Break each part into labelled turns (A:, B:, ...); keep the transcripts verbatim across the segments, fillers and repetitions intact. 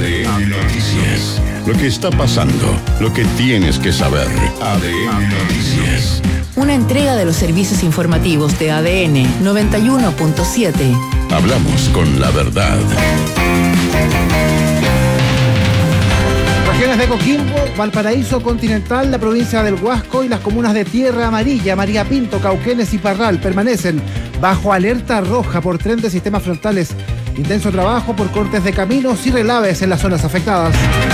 A: D N Noticias. Lo que está pasando, lo que tienes que saber. A D N Noticias.
B: Una entrega de los servicios informativos de A D N noventa y uno punto siete.
A: Hablamos con la verdad.
C: Regiones de Coquimbo, Valparaíso Continental, la provincia del Huasco y las comunas de Tierra Amarilla, María Pinto, Cauquenes y Parral permanecen bajo alerta roja por tren de sistemas frontales. Intenso trabajo por cortes de caminos y relaves en las zonas afectadas.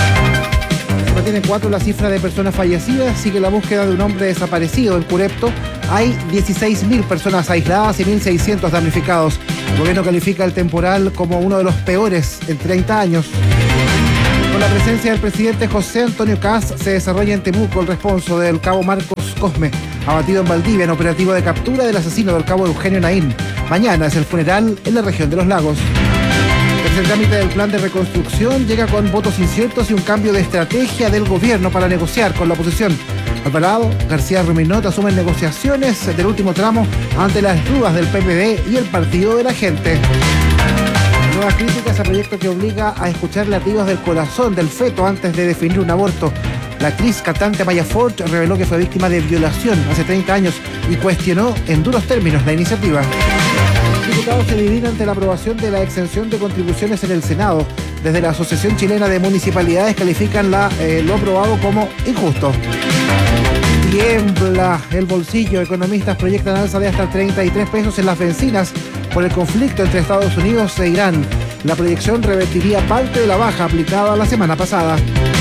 C: Se mantiene en cuatro la cifra de personas fallecidas. Sigue la búsqueda de un hombre desaparecido en Curepto. Hay dieciséis mil personas aisladas y mil seiscientos damnificados. El gobierno califica el temporal como uno de los peores en treinta años. Con la presencia del presidente José Antonio Kast, se desarrolla en Temuco el responso del cabo Marcos Cosme, abatido en Valdivia en operativo de captura del asesino del cabo Eugenio Naín. Mañana es el funeral en la región de los lagos. El trámite del plan de reconstrucción llega con votos inciertos y un cambio de estrategia del gobierno para negociar con la oposición. Alvarado, García Ruminot asumen negociaciones del último tramo ante las dudas del P P D y el Partido de la Gente. Nuevas críticas al proyecto que obliga a escuchar latidos del corazón del feto antes de definir un aborto. La actriz cantante Maya Fort reveló que fue víctima de violación hace treinta años y cuestionó en duros términos la iniciativa. Los diputados se dividen ante la aprobación de la exención de contribuciones en el Senado. Desde la Asociación Chilena de Municipalidades califican la, eh, lo aprobado como injusto. Tiembla el bolsillo. Economistas proyectan alza de hasta treinta y tres pesos en las bencinas por el conflicto entre Estados Unidos e Irán. La proyección revertiría parte de la baja aplicada la semana pasada.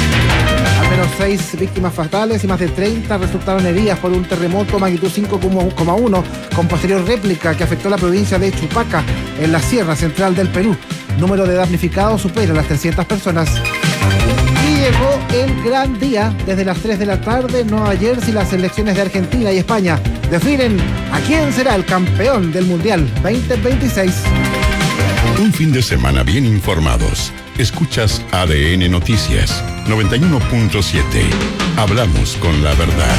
C: Al menos seis víctimas fatales y más de treinta resultaron heridas por un terremoto magnitud cinco coma uno con posterior réplica que afectó la provincia de Chupaca, en la Sierra Central del Perú. Número de damnificados supera las trescientas personas. Y llegó el gran día. Desde las tres de la tarde en Nueva Jersey, las selecciones de Argentina y España definen a quién será el campeón del Mundial veinte veintiséis.
A: Un fin de semana bien informados. Escuchas A D N Noticias noventa y uno punto siete. Hablamos con la verdad.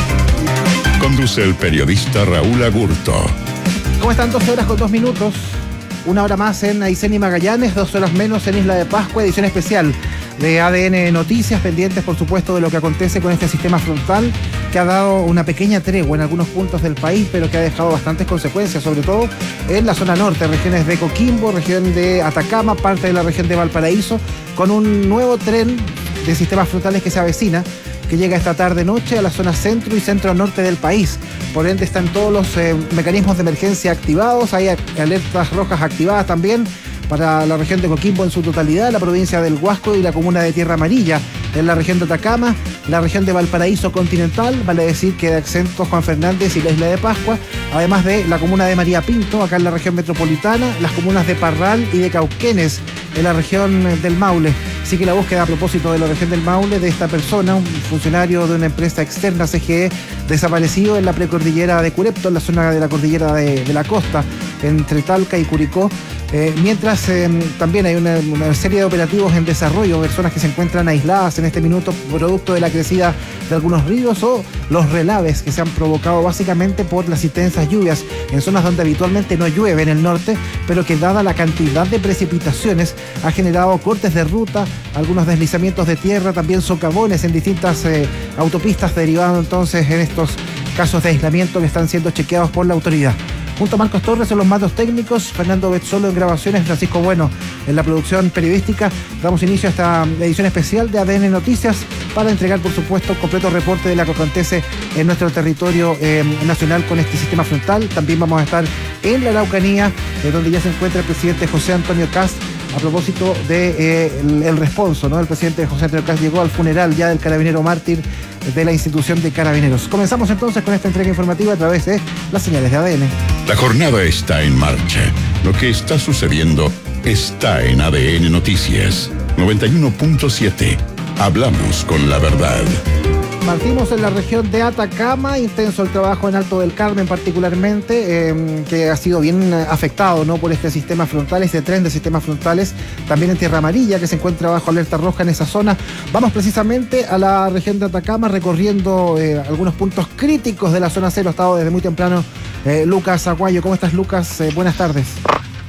A: Conduce el periodista Raúl Agurto.
C: ¿Cómo están? doce horas con dos minutos. Una hora más en Aysén y Magallanes, dos horas menos en Isla de Pascua, edición especial de A D N Noticias, pendientes por supuesto de lo que acontece con este sistema frontal que ha dado una pequeña tregua en algunos puntos del país, pero que ha dejado bastantes consecuencias, sobre todo en la zona norte, regiones de Coquimbo, región de Atacama, parte de la región de Valparaíso, con un nuevo tren de sistemas frontales que se avecina, que llega esta tarde-noche a la zona centro y centro-norte del país. Por ende están todos los eh, mecanismos de emergencia activados, hay alertas rojas activadas también para la región de Coquimbo en su totalidad, la provincia del Huasco y la comuna de Tierra Amarilla. En la región de Atacama, la región de Valparaíso Continental, vale decir que de exentos Juan Fernández y la Isla de Pascua, además de la comuna de María Pinto, acá en la región metropolitana, las comunas de Parral y de Cauquenes, en la región del Maule. Así que la búsqueda a propósito de la región del Maule de esta persona, un funcionario de una empresa externa C G E, desaparecido en la precordillera de Curepto, en la zona de la cordillera de, de la costa, entre Talca y Curicó. Eh, mientras eh, también hay una, una serie de operativos en desarrollo, personas que se encuentran aisladas en este minuto producto de la crecida de algunos ríos o los relaves que se han provocado básicamente por las intensas lluvias en zonas donde habitualmente no llueve en el norte, pero que dada la cantidad de precipitaciones ha generado cortes de ruta, algunos deslizamientos de tierra, también socavones en distintas eh, autopistas, derivando entonces en estos casos de aislamiento que están siendo chequeados por la autoridad. Junto a Marcos Torres en los mandos técnicos, Fernando Betzolo en grabaciones, Francisco Bueno en la producción periodística. Damos inicio a esta edición especial de A D N Noticias para entregar, por supuesto, completo reporte de lo que acontece en nuestro territorio eh, nacional con este sistema frontal. También vamos a estar en la Araucanía, eh, donde ya se encuentra el presidente José Antonio Kast, a propósito de, eh, el, el responso, ¿no? El presidente José Antonio Kast llegó al funeral ya del carabinero mártir de la institución de Carabineros. Comenzamos entonces con esta entrega informativa a través de las señales de A D N.
A: La jornada está en marcha. Lo que está sucediendo está en A D N Noticias noventa y uno punto siete. Hablamos con la verdad.
C: Partimos en la región de Atacama, intenso el trabajo en Alto del Carmen particularmente, eh, que ha sido bien afectado, ¿no?, por este sistema frontal, este tren de sistemas frontales, también en Tierra Amarilla, que se encuentra bajo alerta roja en esa zona. Vamos precisamente a la región de Atacama, recorriendo eh, algunos puntos críticos de la zona cero. Ha estado desde muy temprano eh, Lucas Aguayo. ¿Cómo estás, Lucas? Eh, buenas tardes.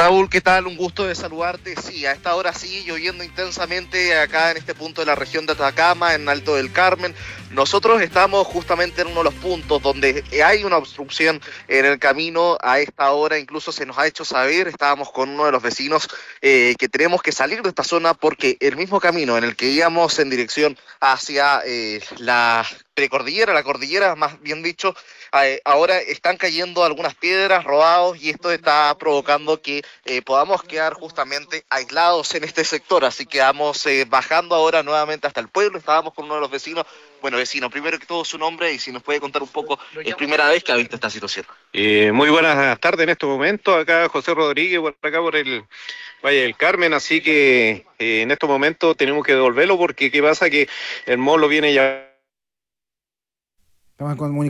D: Raúl, ¿qué tal? Un gusto de saludarte. Sí, a esta hora sigue lloviendo intensamente acá en este punto de la región de Atacama, en Alto del Carmen. Nosotros estamos justamente en uno de los puntos donde hay una obstrucción en el camino a esta hora, incluso se nos ha hecho saber, estábamos con uno de los vecinos eh, que tenemos que salir de esta zona porque el mismo camino en el que íbamos en dirección hacia eh, la precordillera, la cordillera más bien dicho, eh, ahora están cayendo algunas piedras, rodados, y esto está provocando que eh, podamos quedar justamente aislados en este sector, así que vamos eh, bajando ahora nuevamente hasta el pueblo. Estábamos con uno de los vecinos. Bueno, vecino, primero que todo su nombre y si nos puede contar un poco, es primera vez que ha visto esta situación.
E: Eh, muy buenas tardes en estos momentos, acá José Rodríguez, por acá por el Valle del Carmen, así que eh, en estos momentos tenemos que devolverlo porque qué pasa que el molo viene ya...
C: Estamos en comunicación.